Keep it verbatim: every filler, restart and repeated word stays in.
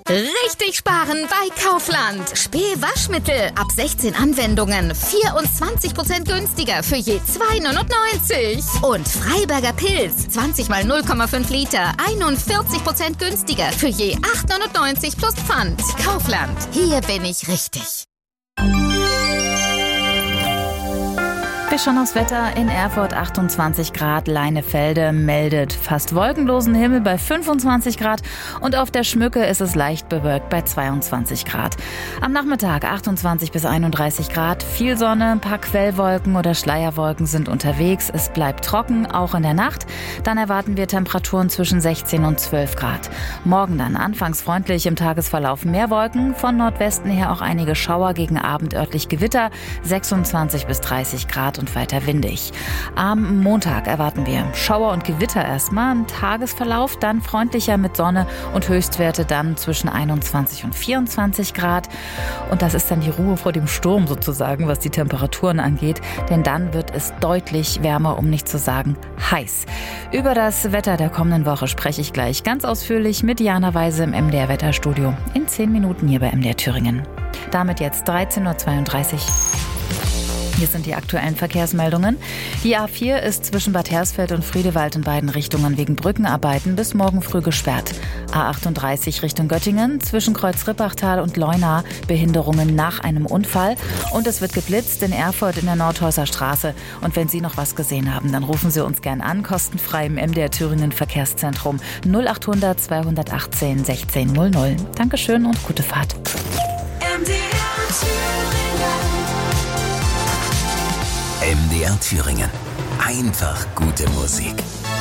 Richtig sparen bei Kaufland. Spee-Waschmittel ab sechzehn Anwendungen. vierundzwanzig Prozent günstiger für je zwei neunundneunzig. Und Freiberger Pilz. zwanzig mal null Komma fünf Liter. einundvierzig Prozent günstiger für je acht neunundneunzig plus Pfand. Kaufland. Hier bin ich richtig. Wir schauen aufs Wetter. In Erfurt achtundzwanzig Grad, Leinefelde meldet fast wolkenlosen Himmel bei fünfundzwanzig Grad und auf der Schmücke ist es leicht bewölkt bei zweiundzwanzig Grad. Am Nachmittag achtundzwanzig bis einunddreißig Grad, viel Sonne, ein paar Quellwolken oder Schleierwolken sind unterwegs. Es bleibt trocken, auch in der Nacht. Dann erwarten wir Temperaturen zwischen sechzehn und zwölf Grad. Morgen dann anfangs freundlich, im Tagesverlauf mehr Wolken, von Nordwesten her auch einige Schauer, gegen Abend örtlich Gewitter, sechsundzwanzig bis dreißig Grad und weiter windig. Am Montag erwarten wir Schauer und Gewitter erstmal, im Tagesverlauf dann freundlicher mit Sonne und Höchstwerte dann zwischen einundzwanzig und vierundzwanzig Grad. Und das ist dann die Ruhe vor dem Sturm sozusagen, was die Temperaturen angeht, denn dann wird es deutlich wärmer, um nicht zu sagen heiß. Über das Wetter der kommenden Woche spreche ich gleich ganz ausführlich mit Jana Weise im M D R Wetterstudio in zehn Minuten hier bei M D R Thüringen. Damit jetzt dreizehn Uhr zweiunddreißig. Hier sind die aktuellen Verkehrsmeldungen. Die A vier ist zwischen Bad Hersfeld und Friedewald in beiden Richtungen wegen Brückenarbeiten bis morgen früh gesperrt. A achtunddreißig Richtung Göttingen zwischen Kreuz-Rippachtal und Leuna Behinderungen nach einem Unfall. Und es wird geblitzt in Erfurt in der Nordhäuser Straße. Und wenn Sie noch was gesehen haben, dann rufen Sie uns gern an, kostenfrei im M D R Thüringen Verkehrszentrum null achthundert zweihundertachtzehn sechzehn null null. Dankeschön und gute Fahrt. M D R Thüringen. M D R Thüringen. Einfach gute Musik.